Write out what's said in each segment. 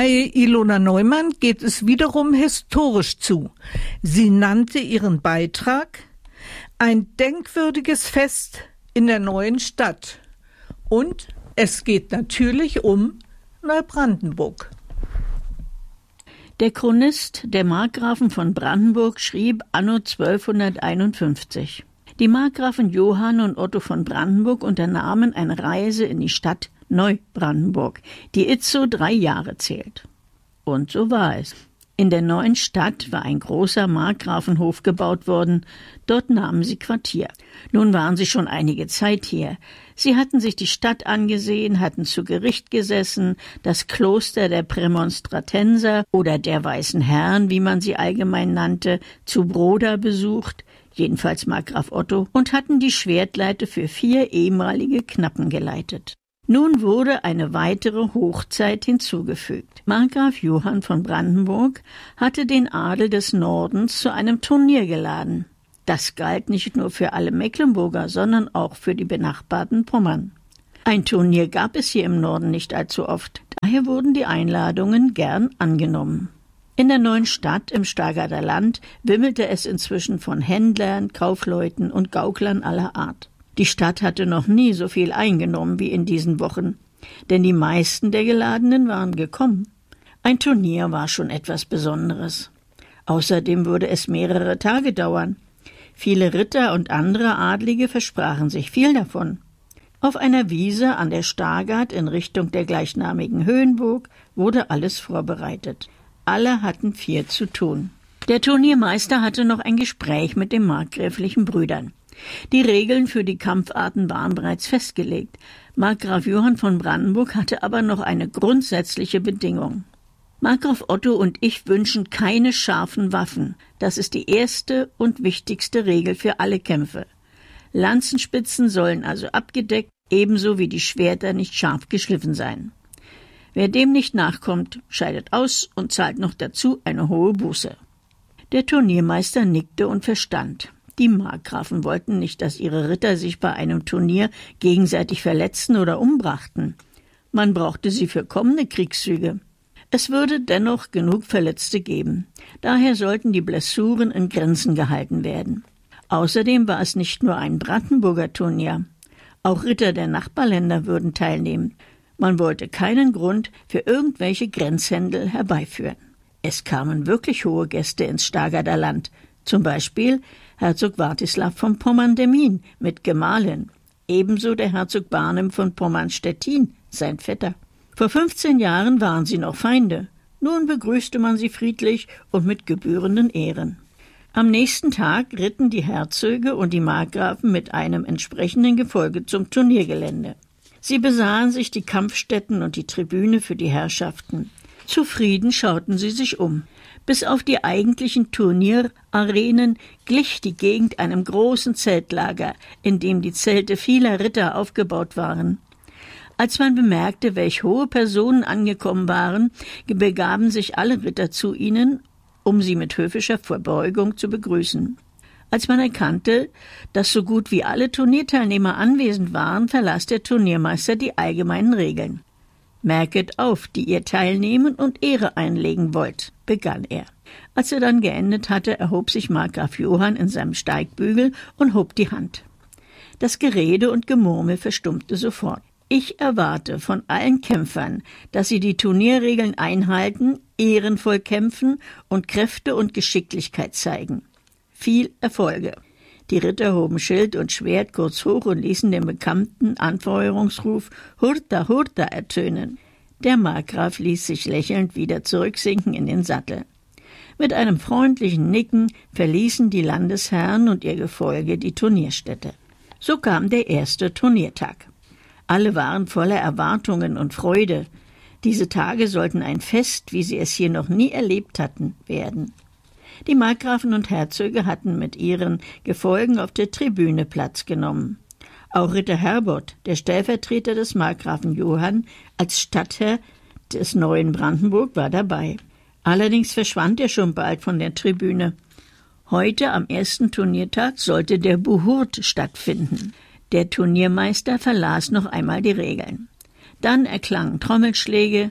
Bei Ilona Neumann geht es wiederum historisch zu. Sie nannte ihren Beitrag »Ein denkwürdiges Fest in der neuen Stadt«. Und es geht natürlich um Neubrandenburg. Der Chronist der Markgrafen von Brandenburg schrieb anno 1251. Die Markgrafen Johann und Otto von Brandenburg unternahmen eine Reise in die Stadt Neubrandenburg, die itzo 3 Jahre zählt. Und so war es. In der neuen Stadt war ein großer Markgrafenhof gebaut worden. Dort nahmen sie Quartier. Nun waren sie schon einige Zeit hier. Sie hatten sich die Stadt angesehen, hatten zu Gericht gesessen, das Kloster der Prämonstratenser oder der Weißen Herren, wie man sie allgemein nannte, zu Broda besucht, jedenfalls Markgraf Otto, und hatten die Schwertleite für 4 ehemalige Knappen geleitet. Nun wurde eine weitere Hochzeit hinzugefügt. Markgraf Johann von Brandenburg hatte den Adel des Nordens zu einem Turnier geladen. Das galt nicht nur für alle Mecklenburger, sondern auch für die benachbarten Pommern. Ein Turnier gab es hier im Norden nicht allzu oft, daher wurden die Einladungen gern angenommen. In der neuen Stadt im Stargarder Land wimmelte es inzwischen von Händlern, Kaufleuten und Gauklern aller Art. Die Stadt hatte noch nie so viel eingenommen wie in diesen Wochen, denn die meisten der Geladenen waren gekommen. Ein Turnier war schon etwas Besonderes. Außerdem würde es mehrere Tage dauern. Viele Ritter und andere Adlige versprachen sich viel davon. Auf einer Wiese an der Stargard in Richtung der gleichnamigen Höhenburg wurde alles vorbereitet. Alle hatten viel zu tun. Der Turniermeister hatte noch ein Gespräch mit den markgräflichen Brüdern. Die Regeln für die Kampfarten waren bereits festgelegt. Markgraf Johann von Brandenburg hatte aber noch eine grundsätzliche Bedingung. Markgraf Otto und ich wünschen keine scharfen Waffen. Das ist die erste und wichtigste Regel für alle Kämpfe. Lanzenspitzen sollen also abgedeckt, ebenso wie die Schwerter nicht scharf geschliffen sein. Wer dem nicht nachkommt, scheidet aus und zahlt noch dazu eine hohe Buße. Der Turniermeister nickte und verstand. Die Markgrafen wollten nicht, dass ihre Ritter sich bei einem Turnier gegenseitig verletzten oder umbrachten. Man brauchte sie für kommende Kriegszüge. Es würde dennoch genug Verletzte geben. Daher sollten die Blessuren in Grenzen gehalten werden. Außerdem war es nicht nur ein Brandenburger Turnier. Auch Ritter der Nachbarländer würden teilnehmen. Man wollte keinen Grund für irgendwelche Grenzhändel herbeiführen. Es kamen wirklich hohe Gäste ins Stargarder Land, zum Beispiel Herzog Wartislav von Pommern-Demmin mit Gemahlin, ebenso der Herzog Barnim von Pommern-Stettin, sein Vetter. Vor 15 Jahren waren sie noch Feinde, nun begrüßte man sie friedlich und mit gebührenden Ehren. Am nächsten Tag ritten die Herzöge und die Markgrafen mit einem entsprechenden Gefolge zum Turniergelände. Sie besahen sich die Kampfstätten und die Tribüne für die Herrschaften. Zufrieden schauten sie sich um. Bis auf die eigentlichen Turnierarenen glich die Gegend einem großen Zeltlager, in dem die Zelte vieler Ritter aufgebaut waren. Als man bemerkte, welch hohe Personen angekommen waren, begaben sich alle Ritter zu ihnen, um sie mit höfischer Verbeugung zu begrüßen. Als man erkannte, dass so gut wie alle Turnierteilnehmer anwesend waren, verlas der Turniermeister die allgemeinen Regeln. »Merket auf, die ihr teilnehmen und Ehre einlegen wollt«, begann er. Als er dann geendet hatte, erhob sich Markgraf Johann in seinem Steigbügel und hob die Hand. Das Gerede und Gemurmel verstummte sofort. Ich erwarte von allen Kämpfern, dass sie die Turnierregeln einhalten, ehrenvoll kämpfen und Kräfte und Geschicklichkeit zeigen. Viel Erfolge. Die Ritter hoben Schild und Schwert kurz hoch und ließen den bekannten Anfeuerungsruf »Hurta, Hurta« ertönen. Der Markgraf ließ sich lächelnd wieder zurücksinken in den Sattel. Mit einem freundlichen Nicken verließen die Landesherren und ihr Gefolge die Turnierstätte. So kam der erste Turniertag. Alle waren voller Erwartungen und Freude. Diese Tage sollten ein Fest, wie sie es hier noch nie erlebt hatten, werden. Die Markgrafen und Herzöge hatten mit ihren Gefolgen auf der Tribüne Platz genommen. Auch Ritter Herbert, der Stellvertreter des Markgrafen Johann als Stadtherr des neuen Brandenburg, war dabei. Allerdings verschwand er schon bald von der Tribüne. Heute, am ersten Turniertag, sollte der Buhurt stattfinden. Der Turniermeister verlas noch einmal die Regeln. Dann erklangen Trommelschläge,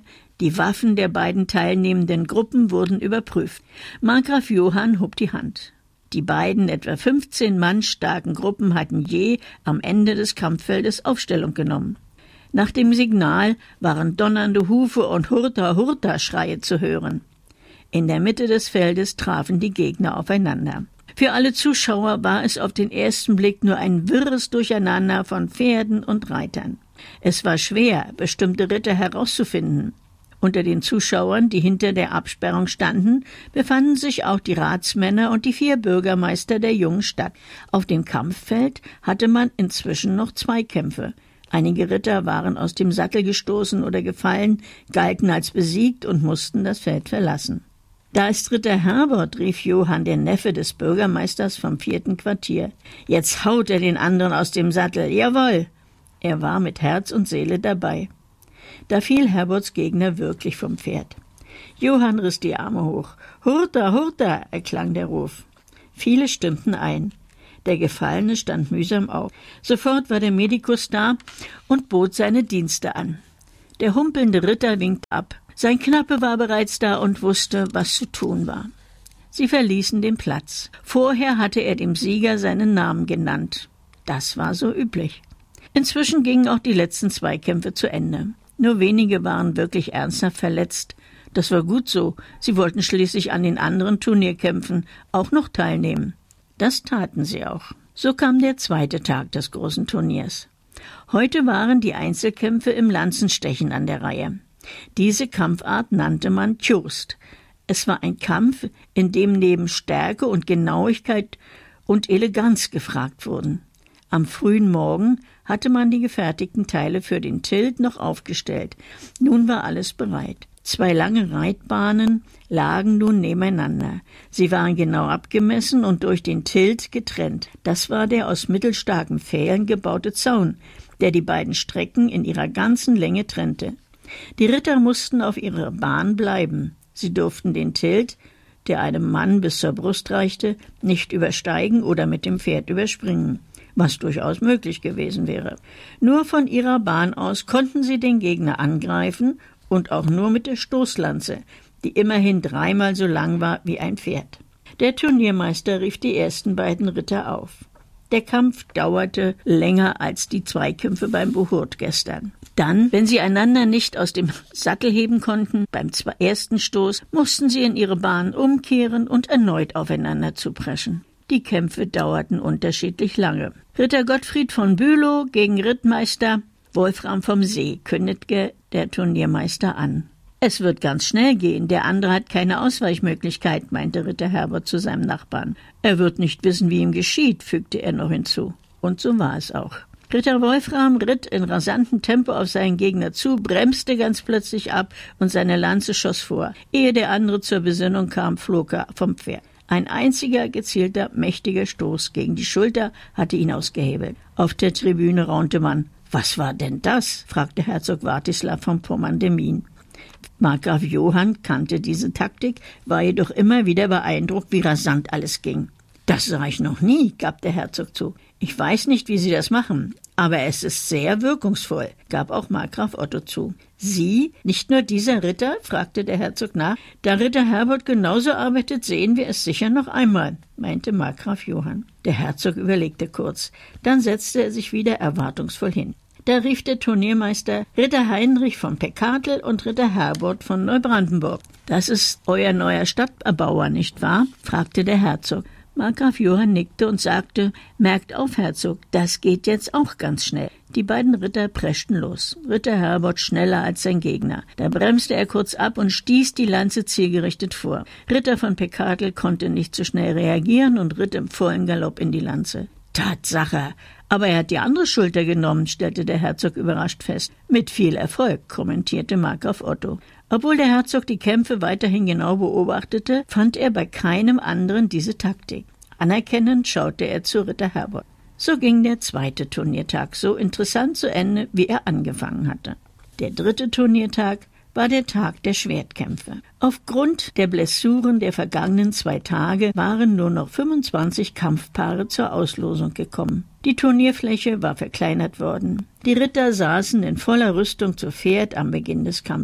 Die Waffen der beiden teilnehmenden Gruppen wurden überprüft. Markgraf Johann hob die Hand. Die beiden etwa 15 Mann starken Gruppen hatten je am Ende des Kampffeldes Aufstellung genommen. Nach dem Signal waren donnernde Hufe und Hurta-Hurta-Schreie zu hören. In der Mitte des Feldes trafen die Gegner aufeinander. Für alle Zuschauer war es auf den ersten Blick nur ein wirres Durcheinander von Pferden und Reitern. Es war schwer, bestimmte Ritter herauszufinden. Unter den Zuschauern, die hinter der Absperrung standen, befanden sich auch die Ratsmänner und die 4 Bürgermeister der jungen Stadt. Auf dem Kampffeld hatte man inzwischen noch Zweikämpfe. Einige Ritter waren aus dem Sattel gestoßen oder gefallen, galten als besiegt und mussten das Feld verlassen. »Da ist Ritter Herbert«, rief Johann, der Neffe des Bürgermeisters vom 4. Quartier. »Jetzt haut er den anderen aus dem Sattel. Jawohl!« Er war mit Herz und Seele dabei. Da fiel Herberts Gegner wirklich vom Pferd. Johann riss die Arme hoch. »Hurta, hurta«, erklang der Ruf. Viele stimmten ein. Der Gefallene stand mühsam auf. Sofort war der Medikus da und bot seine Dienste an. Der humpelnde Ritter winkte ab. Sein Knappe war bereits da und wusste, was zu tun war. Sie verließen den Platz. Vorher hatte er dem Sieger seinen Namen genannt. Das war so üblich. Inzwischen gingen auch die letzten Zweikämpfe zu Ende. Nur wenige waren wirklich ernsthaft verletzt. Das war gut so. Sie wollten schließlich an den anderen Turnierkämpfen auch noch teilnehmen. Das taten sie auch. So kam der 2. Tag des großen Turniers. Heute waren die Einzelkämpfe im Lanzenstechen an der Reihe. Diese Kampfart nannte man Tjurst. Es war ein Kampf, in dem neben Stärke und Genauigkeit und Eleganz gefragt wurden. Am frühen Morgen hatte man die gefertigten Teile für den Tilt noch aufgestellt. Nun war alles bereit. 2 lange Reitbahnen lagen nun nebeneinander. Sie waren genau abgemessen und durch den Tilt getrennt. Das war der aus mittelstarken Pfählen gebaute Zaun, der die beiden Strecken in ihrer ganzen Länge trennte. Die Ritter mussten auf ihrer Bahn bleiben. Sie durften den Tilt, der einem Mann bis zur Brust reichte, nicht übersteigen oder mit dem Pferd überspringen, was durchaus möglich gewesen wäre. Nur von ihrer Bahn aus konnten sie den Gegner angreifen und auch nur mit der Stoßlanze, die immerhin 3-mal so lang war wie ein Pferd. Der Turniermeister rief die ersten beiden Ritter auf. Der Kampf dauerte länger als die Zweikämpfe beim Buhurt gestern. Dann, wenn sie einander nicht aus dem Sattel heben konnten, beim ersten Stoß, mussten sie in ihre Bahn umkehren und erneut aufeinander zupreschen. Die Kämpfe dauerten unterschiedlich lange. Ritter Gottfried von Bülow gegen Rittmeister Wolfram vom See, kündigte der Turniermeister an. »Es wird ganz schnell gehen, der andere hat keine Ausweichmöglichkeit«, meinte Ritter Herbert zu seinem Nachbarn. »Er wird nicht wissen, wie ihm geschieht«, fügte er noch hinzu. Und so war es auch. Ritter Wolfram ritt in rasantem Tempo auf seinen Gegner zu, bremste ganz plötzlich ab und seine Lanze schoss vor. Ehe der andere zur Besinnung kam, flog er vom Pferd. Ein einziger gezielter, mächtiger Stoß gegen die Schulter hatte ihn ausgehebelt. Auf der Tribüne raunte man. »Was war denn das?« fragte Herzog Wartislav von Pommern-Demmin. Markgraf Johann kannte diese Taktik, war jedoch immer wieder beeindruckt, wie rasant alles ging. »Das sah ich noch nie«, gab der Herzog zu. »Ich weiß nicht, wie Sie das machen, aber es ist sehr wirkungsvoll«, gab auch Markgraf Otto zu. »Sie, nicht nur dieser Ritter?« fragte der Herzog nach. »Da Ritter Herbert genauso arbeitet, sehen wir es sicher noch einmal«, meinte Markgraf Johann. Der Herzog überlegte kurz. Dann setzte er sich wieder erwartungsvoll hin. Da rief der Turniermeister Ritter Heinrich von Peckatel und Ritter Herbert von Neubrandenburg. »Das ist euer neuer Stadterbauer, nicht wahr?« fragte der Herzog. Markgraf Johann nickte und sagte, »Merkt auf, Herzog, das geht jetzt auch ganz schnell.« Die beiden Ritter preschten los. Ritter Herbert schneller als sein Gegner. Da bremste er kurz ab und stieß die Lanze zielgerichtet vor. Ritter von Peckatel konnte nicht so schnell reagieren und ritt im vollen Galopp in die Lanze. »Tatsache, aber er hat die andere Schulter genommen«, stellte der Herzog überrascht fest. »Mit viel Erfolg«, kommentierte Markgraf Otto. Obwohl der Herzog die Kämpfe weiterhin genau beobachtete, fand er bei keinem anderen diese Taktik. Anerkennend schaute er zu Ritter Herbert. So ging der 2. Turniertag so interessant zu Ende, wie er angefangen hatte. Der 3. Turniertag war der Tag der Schwertkämpfe. Aufgrund der Blessuren der vergangenen 2 Tage waren nur noch 25 Kampfpaare zur Auslosung gekommen. Die Turnierfläche war verkleinert worden. Die Ritter saßen in voller Rüstung zu Pferd am Beginn des Kampfes.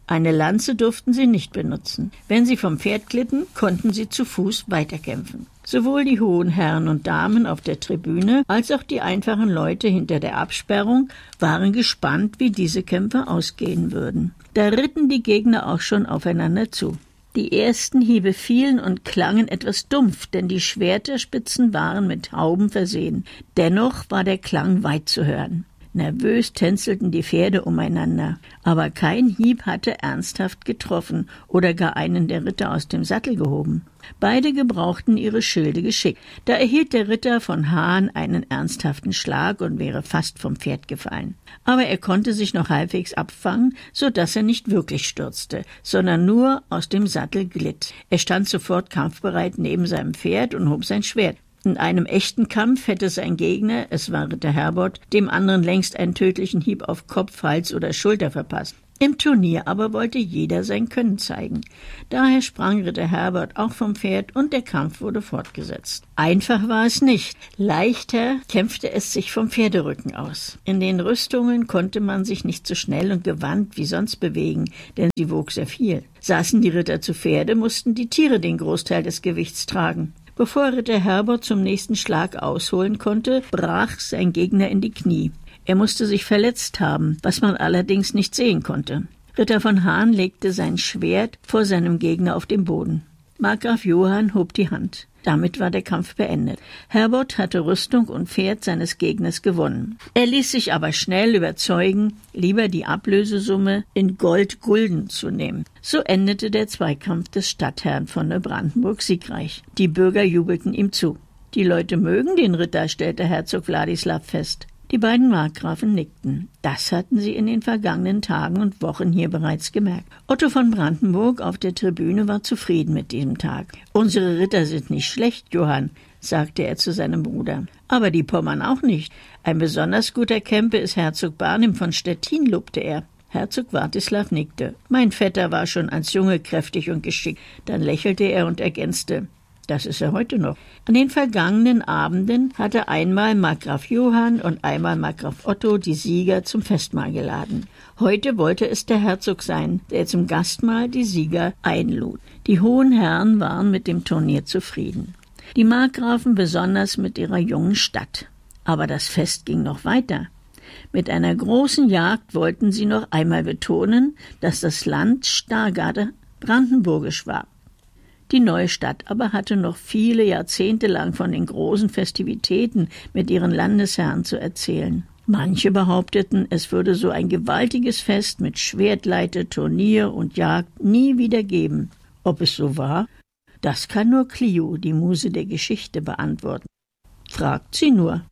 Eine Lanze durften sie nicht benutzen. Wenn sie vom Pferd glitten, konnten sie zu Fuß weiterkämpfen. Sowohl die hohen Herren und Damen auf der Tribüne als auch die einfachen Leute hinter der Absperrung waren gespannt, wie diese Kämpfe ausgehen würden. Da ritten die Gegner auch schon aufeinander zu. Die ersten Hiebe fielen und klangen etwas dumpf, denn die Schwerterspitzen waren mit Hauben versehen. Dennoch war der Klang weit zu hören. Nervös tänzelten die Pferde umeinander, aber kein Hieb hatte ernsthaft getroffen oder gar einen der Ritter aus dem Sattel gehoben. Beide gebrauchten ihre Schilde geschickt. Da erhielt der Ritter von Hahn einen ernsthaften Schlag und wäre fast vom Pferd gefallen. Aber er konnte sich noch halbwegs abfangen, so dass er nicht wirklich stürzte, sondern nur aus dem Sattel glitt. Er stand sofort kampfbereit neben seinem Pferd und hob sein Schwert. In einem echten Kampf hätte sein Gegner, es war Ritter Herbert, dem anderen längst einen tödlichen Hieb auf Kopf, Hals oder Schulter verpasst. Im Turnier aber wollte jeder sein Können zeigen. Daher sprang Ritter Herbert auch vom Pferd und der Kampf wurde fortgesetzt. Einfach war es nicht. Leichter kämpfte es sich vom Pferderücken aus. In den Rüstungen konnte man sich nicht so schnell und gewandt wie sonst bewegen, denn sie wog sehr viel. Saßen die Ritter zu Pferde, mussten die Tiere den Großteil des Gewichts tragen. Bevor Ritter Herbert zum nächsten Schlag ausholen konnte, brach sein Gegner in die Knie. Er musste sich verletzt haben, was man allerdings nicht sehen konnte. Ritter von Hahn legte sein Schwert vor seinem Gegner auf den Boden. Markgraf Johann hob die Hand. Damit war der Kampf beendet. Herbert hatte Rüstung und Pferd seines Gegners gewonnen. Er ließ sich aber schnell überzeugen, lieber die Ablösesumme in Gold-Gulden zu nehmen. So endete der Zweikampf des Stadtherrn von Neubrandenburg siegreich. Die Bürger jubelten ihm zu. Die Leute mögen den Ritter, stellte Herzog Wladislaw fest. Die beiden Markgrafen nickten. Das hatten sie in den vergangenen Tagen und Wochen hier bereits gemerkt. Otto von Brandenburg auf der Tribüne war zufrieden mit diesem Tag. »Unsere Ritter sind nicht schlecht, Johann«, sagte er zu seinem Bruder. »Aber die Pommern auch nicht. Ein besonders guter Kämpe ist Herzog Barnim von Stettin«, lobte er. Herzog Wartislav nickte. »Mein Vetter war schon als Junge kräftig und geschickt.« Dann lächelte er und ergänzte: »Das ist er heute noch.« An den vergangenen Abenden hatte einmal Markgraf Johann und einmal Markgraf Otto die Sieger zum Festmahl geladen. Heute wollte es der Herzog sein, der zum Gastmahl die Sieger einlud. Die hohen Herren waren mit dem Turnier zufrieden. Die Markgrafen besonders mit ihrer jungen Stadt. Aber das Fest ging noch weiter. Mit einer großen Jagd wollten sie noch einmal betonen, dass das Land Stargarde brandenburgisch war. Die neue Stadt aber hatte noch viele Jahrzehnte lang von den großen Festivitäten mit ihren Landesherren zu erzählen. Manche behaupteten, es würde so ein gewaltiges Fest mit Schwertleite, Turnier und Jagd nie wieder geben. Ob es so war? Das kann nur Clio, die Muse der Geschichte, beantworten. Fragt sie nur.